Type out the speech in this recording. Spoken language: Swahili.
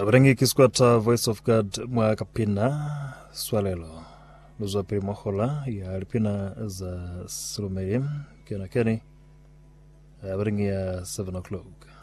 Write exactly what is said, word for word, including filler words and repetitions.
Abrangi kiskwata Voice of God mwa kapina swalelo. Nuzo primohola ya alipina za Salome Kena Kenny. Abrangi ya seven o'clock.